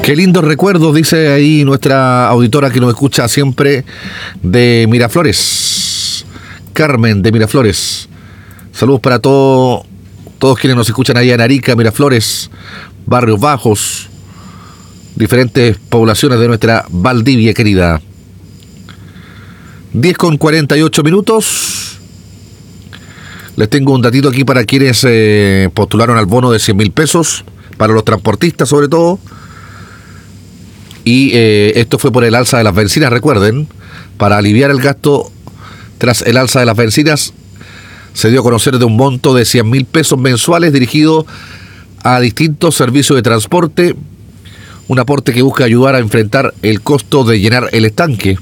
Qué lindos recuerdos, dice ahí nuestra auditora que nos escucha siempre de Miraflores. Carmen de Miraflores. Saludos para todos quienes nos escuchan allá en Arica, Miraflores, Barrios Bajos, diferentes poblaciones de nuestra Valdivia querida. 10:48. Les tengo un datito aquí para quienes postularon al bono de 100.000 pesos, para los transportistas sobre todo. Y esto fue por el alza de las bencinas, recuerden, para aliviar el gasto tras el alza de las bencinas, se dio a conocer de un monto de 100.000 pesos mensuales dirigido a distintos servicios de transporte, un aporte que busca ayudar a enfrentar el costo de llenar el estanque.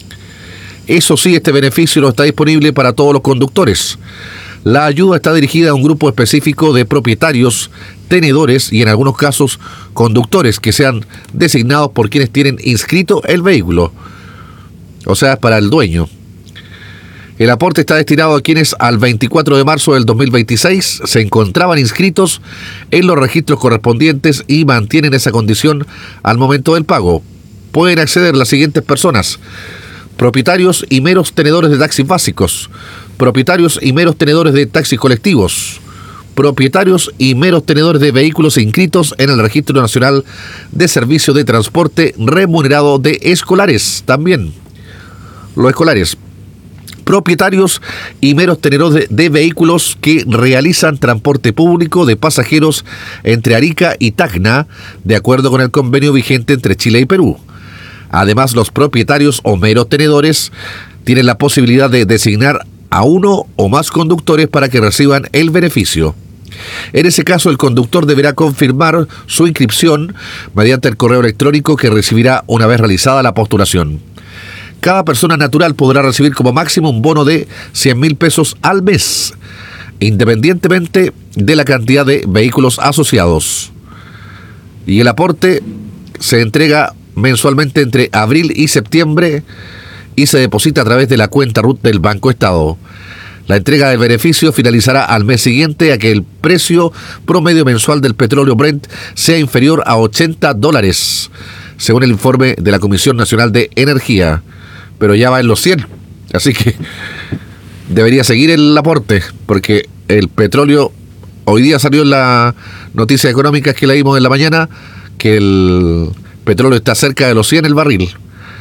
Eso sí, este beneficio no está disponible para todos los conductores. La ayuda está dirigida a un grupo específico de propietarios, tenedores y en algunos casos conductores que sean designados por quienes tienen inscrito el vehículo, o sea, para el dueño. El aporte está destinado a quienes al 24 de marzo del 2026 se encontraban inscritos en los registros correspondientes y mantienen esa condición al momento del pago. Pueden acceder las siguientes personas: propietarios y meros tenedores de taxis básicos, propietarios y meros tenedores de taxis colectivos, propietarios y meros tenedores de vehículos inscritos en el Registro Nacional de Servicio de Transporte Remunerado de Escolares, también los escolares, propietarios y meros tenedores de vehículos que realizan transporte público de pasajeros entre Arica y Tacna, de acuerdo con el convenio vigente entre Chile y Perú. Además, los propietarios o meros tenedores tienen la posibilidad de designar a uno o más conductores para que reciban el beneficio. En ese caso, el conductor deberá confirmar su inscripción mediante el correo electrónico que recibirá una vez realizada la postulación. Cada persona natural podrá recibir como máximo un bono de 100.000 pesos al mes, independientemente de la cantidad de vehículos asociados. Y el aporte se entrega mensualmente entre abril y septiembre y se deposita a través de la cuenta RUT del Banco Estado. La entrega del beneficio finalizará al mes siguiente a que el precio promedio mensual del petróleo Brent sea inferior a $80, según el informe de la Comisión Nacional de Energía. Pero ya va en los 100, así que debería seguir el aporte, porque el petróleo, hoy día salió en la noticia económica que leímos en la mañana, que el petróleo está cerca de los 100 el barril.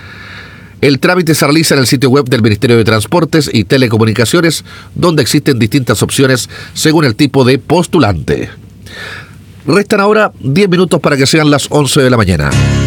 El trámite se realiza en el sitio web del Ministerio de Transportes y Telecomunicaciones, donde existen distintas opciones según el tipo de postulante. Restan ahora 10 minutos para que sean las 11 de la mañana.